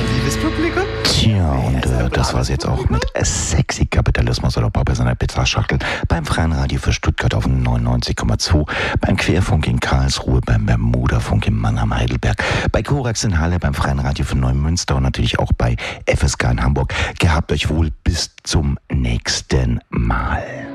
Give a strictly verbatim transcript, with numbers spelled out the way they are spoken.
liebes Publikum. Tja, und äh, das war's jetzt auch mit Sexy Kapitalismus oder Papa seiner Pizzaschachtel beim Freien Radio für Stuttgart auf neunundneunzig Komma zwei, beim Querfunk in Karlsruhe, beim Bermuda-Funk in Mannheim-Heidelberg, bei Korax in Halle, beim Freien Radio für Neumünster und natürlich auch bei F S K in Hamburg. Gehabt euch wohl, bis zum nächsten Mal.